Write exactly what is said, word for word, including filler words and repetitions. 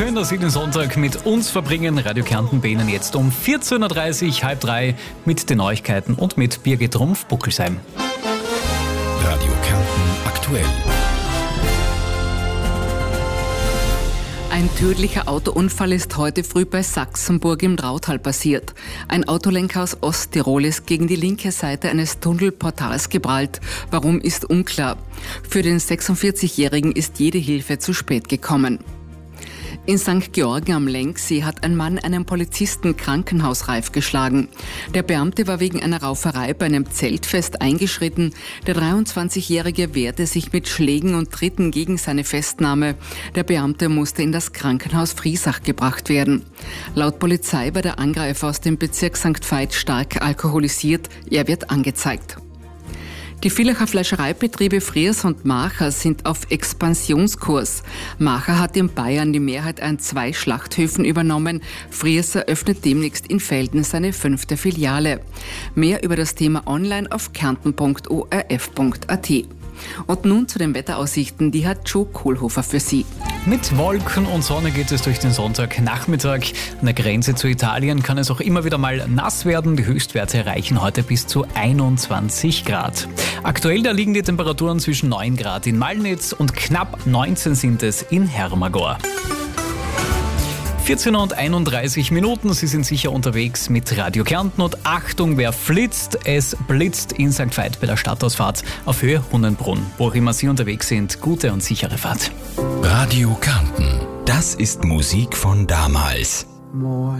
Schön, dass Sie den Sonntag mit uns verbringen. Radio Kärnten bei Ihnen jetzt um vierzehn Uhr dreißig, halb drei mit den Neuigkeiten und mit Birgit Rumpf-Buckelsheim. Radio Kärnten aktuell. Ein tödlicher Autounfall ist heute früh bei Sachsenburg im Drautal passiert. Ein Autolenker aus Osttirol ist gegen die linke Seite eines Tunnelportals geprallt. Warum, ist unklar. Für den sechsundvierzigjährigen ist jede Hilfe zu spät gekommen. In Sankt Georgen am Lenksee hat ein Mann einen Polizisten krankenhausreif geschlagen. Der Beamte war wegen einer Rauferei bei einem Zeltfest eingeschritten. Der dreiundzwanzigjährige wehrte sich mit Schlägen und Tritten gegen seine Festnahme. Der Beamte musste in das Krankenhaus Friesach gebracht werden. Laut Polizei war der Angreifer aus dem Bezirk Sankt Veit stark alkoholisiert. Er wird angezeigt. Die Villacher Fleischereibetriebe Friers und Macher sind auf Expansionskurs. Macher hat in Bayern die Mehrheit an zwei Schlachthöfen übernommen. Friers eröffnet demnächst in Velden seine fünfte Filiale. Mehr über das Thema online auf kärnten punkt o r f punkt a t. Und nun zu den Wetteraussichten, die hat Joe Kohlhofer für Sie. Mit Wolken und Sonne geht es durch den Sonntagnachmittag. An der Grenze zu Italien kann es auch immer wieder mal nass werden. Die Höchstwerte erreichen heute bis zu einundzwanzig Grad. Aktuell da liegen die Temperaturen zwischen neun Grad in Malnitz und knapp neunzehn sind es in Hermagor. vierzehn Uhr einunddreißig Minuten, Sie sind sicher unterwegs mit Radio Kärnten und Achtung, wer flitzt, es blitzt in Sankt Veit bei der Stadtausfahrt auf Höhe Hunnenbrunn. Wo auch immer Sie unterwegs sind, gute und sichere Fahrt. Radio Kärnten, das ist Musik von damals.